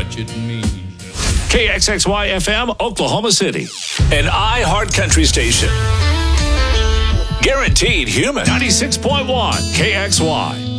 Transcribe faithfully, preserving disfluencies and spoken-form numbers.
much it means. K X X Y F M, Oklahoma City. An iHeart Country station. Guaranteed human. ninety-six point one K X Y.